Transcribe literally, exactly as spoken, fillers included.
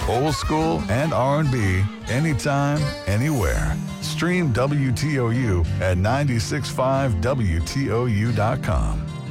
Old school and R and B, anytime, anywhere. Stream W T O U at nine six five W T O U dot com.